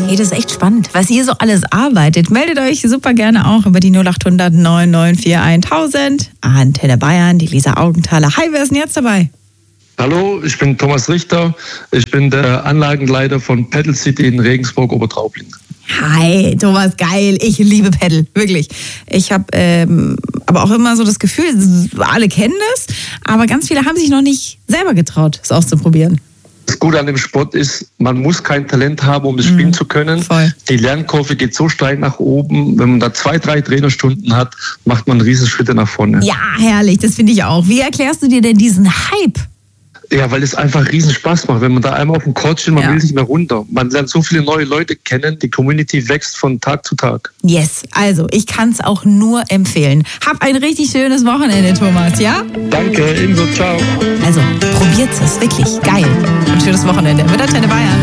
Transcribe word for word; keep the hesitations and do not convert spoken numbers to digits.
Hey, das ist echt spannend, was ihr so alles arbeitet. Meldet euch super gerne auch über die null acht hundert neun neun vier tausend. Antenne Bayern, die Lisa Augenthaler. Hi, wer ist denn jetzt dabei? Hallo, ich bin Thomas Richter. Ich bin der Anlagenleiter von Pedal City in Regensburg-Obertraubling. Hi, Thomas, geil. Ich liebe Pedal, wirklich. Ich habe ähm, aber auch immer so das Gefühl, alle kennen das, aber ganz viele haben sich noch nicht selber getraut, es auszuprobieren. Das Gute an dem Sport ist, man muss kein Talent haben, um das spielen mhm, zu können. Voll. Die Lernkurve geht so steil nach oben. Wenn man da zwei, drei Trainerstunden hat, macht man Riesenschritte nach vorne. Ja, herrlich, das finde ich auch. Wie erklärst du dir denn diesen Hype? Ja, weil es einfach riesen Spaß macht. Wenn man da einmal auf dem Court steht, man ja. will nicht mehr runter. Man lernt so viele neue Leute kennen. Die Community wächst von Tag zu Tag. Yes, also ich kann es auch nur empfehlen. Hab ein richtig schönes Wochenende, Thomas, ja? Danke, ebenso, ciao. Also probiert es, wirklich geil. Ein schönes Wochenende mit Antenne Bayern.